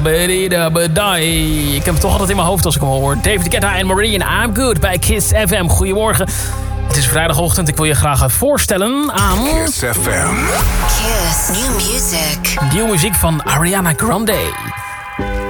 Ik heb hem toch altijd in mijn hoofd als ik hem hoor. David Guetta en Marie en I'm Good bij Kiss FM. Goedemorgen. Het is vrijdagochtend. Ik wil je graag voorstellen aan... Kiss FM. Kiss New Music. Nieuwe muziek van Ariana Grande.